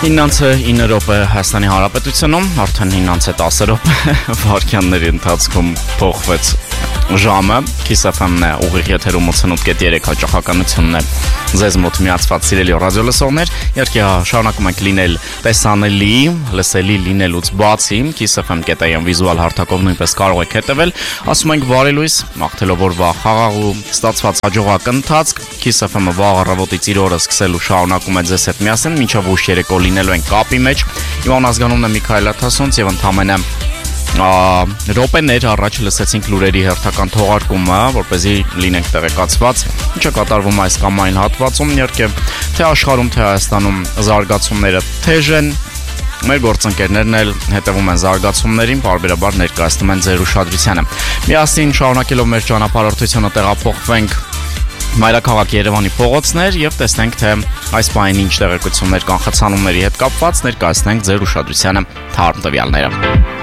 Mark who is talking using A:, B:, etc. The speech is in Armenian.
A: 9:09 րոպե Հայաստանի Հանրապետությունում, արդեն 9:10 րոպե վայրկյանների ընթացքում փոխվեց ժամը, Kiss FM-ն է ուղիղ եթերում 88.3 հաճախականությունն է ձեզ մոտ միացված սիրելի ռադիոլսողներ, իհարկե շարունակում ենք լինել տեսանելի, լսելի լինելուց բացի, Kiss FM.am վիզուալ հարթակով նույնպես կարող եք հետևել, ասում ենք բարի լույս, մաղթելով որ վաղ խաղաղ ու ստացված հաջողակ ընթացք, Kiss FM-ը վաղ առավոտից իր օրը սկսելու շարունակում է ձեզ հետ միասին, մինչև ուշ երեկո լինելու ենք կապի մեջ, իմ ազգանունն է Միքայել Աթասոնց եւ ընդամենը րոպեներ առաջ լսեցինք լուրերի հերթական թողարկումը, որպեսզի լինենք տեղեկացված, ինչը կատարվում այս կամ այն հատվածում, իհարկե թե աշխարհում, թե Հայաստանում զարգացումները թեժ են, մեր գործընկերներն էլ հետևում են զարգացումներին, պարբերաբար ներկայացնում են ձեր ուշադրությանը։ Միասին շարունակելով մեր ճանապարհորդությունը տեղափոխվենք Մայրաքաղաք Երևանի փողոցներ եւ տեսնենք թե այս պահին ինչ տեղեկություններ կան խցանումների հետ կապված, ներկայացնենք ձեր ուշադրությանը թարմ տվյալները։